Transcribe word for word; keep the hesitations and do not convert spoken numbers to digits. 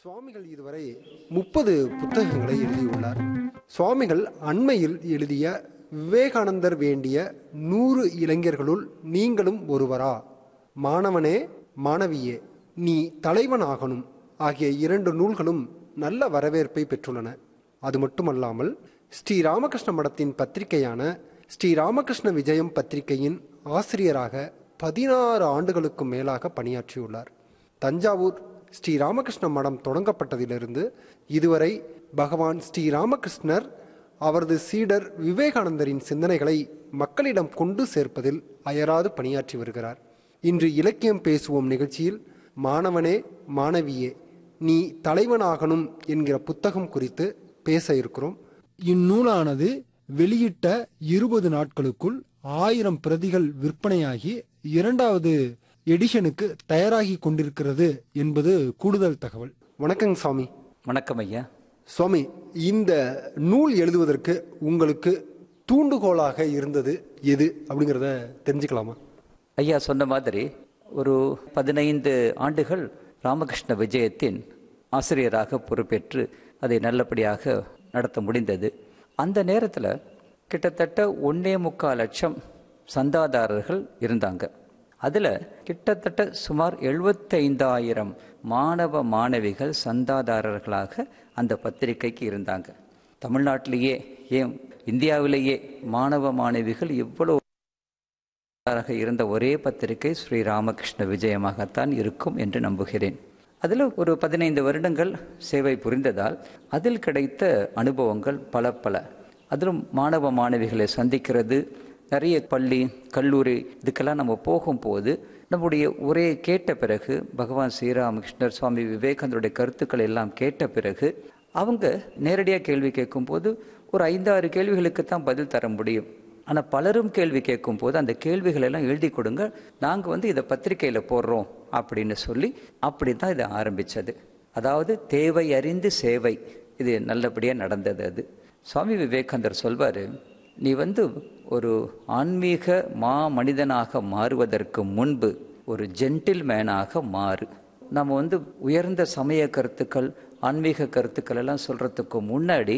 சுவாமிகள் இதுவரை முப்பது புத்தகங்களை எழுதியுள்ளார். சுவாமிகள் அண்மையில் எழுதிய விவேகானந்தர் வேண்டிய நூறு இளைஞர்களுள் நீங்களும் ஒருவரா, மாணவனே மாணவியே நீ தலைவனாகணும் ஆகிய இரண்டு நூல்களும் நல்ல வரவேற்பை பெற்றுள்ளன. அது மட்டுமல்லாமல் ஸ்ரீ ராமகிருஷ்ண மடத்தின் பத்திரிகையான ஸ்ரீ ராமகிருஷ்ண விஜயம் பத்திரிகையின் ஆசிரியராக பதினாறு ஆண்டுகளுக்கு மேலாக பணியாற்றியுள்ளார். தஞ்சாவூர் ஸ்ரீ ராமகிருஷ்ண மடம் தொடங்கப்பட்டதிலிருந்து இதுவரை பகவான் ஸ்ரீ ராமகிருஷ்ணர் அவரது சீடர் விவேகானந்தரின் சிந்தனைகளை மக்களிடம் கொண்டு சேர்ப்பதில் அயராது பணியாற்றி வருகிறார். இன்று இலக்கியம் பேசுவோம் நிகழ்ச்சியில் மாணவனே மாணவியே நீ தலைவனாகணும் என்கிற புத்தகம் குறித்து பேச இருக்கிறோம். இந்நூலானது வெளியிட்ட இருபது நாட்களுக்குள் ஆயிரம் பிரதிகள் விற்பனையாகி இரண்டாவது எடிஷனுக்கு தயாராகி கொண்டிருக்கிறது என்பது கூடுதல் தகவல். வணக்கங்க சுவாமி. வணக்கம் ஐயா. சுவாமி, இந்த நூல் எழுதுவதற்கு உங்களுக்கு தூண்டுகோலாக இருந்தது எது அப்படிங்கிறத தெரிஞ்சுக்கலாமா? ஐயா சொன்ன மாதிரி ஒரு பதினைந்து ஆண்டுகள் ராமகிருஷ்ண விஜயத்தின் ஆசிரியராக பொறுப்பேற்று அதை நல்லபடியாக நடத்த முடிந்தது. அந்த நேரத்தில் கிட்டத்தட்ட ஒன்னே முக்கால் லட்சம் சந்தாதாரர்கள் இருந்தாங்க. அதில் கிட்டத்தட்ட சுமார் எழுபத்தைந்தாயிரம் மாணவ மாணவிகள் சந்தாதாரர்களாக அந்த பத்திரிகைக்கு இருந்தாங்க. தமிழ்நாட்டிலேயே ஏன் இந்தியாவிலேயே மாணவ மாணவிகள் இவ்வளோ இருந்த ஒரே பத்திரிகை ஸ்ரீ ராமகிருஷ்ண விஜயமாகத்தான் இருக்கும் என்று நம்புகிறேன். அதில் ஒரு பதினைந்து வருடங்கள் சேவை புரிந்ததால் அதில் கிடைத்த அனுபவங்கள் பல பல. அதிலும் மாணவ மாணவிகளை சந்திக்கிறது, நிறைய பள்ளி கல்லூரி இதுக்கெல்லாம் நம்ம போகும்போது நம்முடைய உரையை கேட்ட பிறகு, பகவான் ஸ்ரீராமகிருஷ்ணர் சுவாமி விவேகானந்தருடைய கருத்துக்கள் எல்லாம் கேட்ட பிறகு அவங்க நேரடியாக கேள்வி கேட்கும்போது ஒரு ஐந்தாறு கேள்விகளுக்கு தான் பதில் தர முடியும். ஆனால் பலரும் கேள்வி கேட்கும் போது அந்த கேள்விகள் எல்லாம் எழுதி கொடுங்க, நாங்கள் வந்து இதை பத்திரிகையில் போடுறோம் அப்படின்னு சொல்லி அப்படி தான் இதை ஆரம்பித்தது. அதாவது தேவை அறிந்து சேவை, இது நல்லபடியாக நடந்தது. அது சுவாமி விவேகானந்தர் சொல்வார், நீ வந்து ஒரு ஆன்மீக மா மனிதனாக மாறுவதற்கு முன்பு ஒரு ஜென்டில் மேனாக மாறு. நம்ம வந்து உயர்ந்த சமய கருத்துக்கள் ஆன்மீக கருத்துக்கள் எல்லாம் சொல்றதுக்கு முன்னாடி